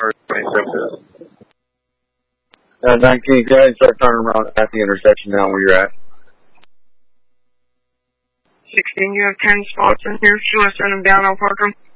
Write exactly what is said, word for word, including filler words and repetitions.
or twenty-six. Uh, nineteen, go ahead and start turning around at the intersection now where you're at. sixteen, you have ten spots in here. Should I send them down? I'll park them.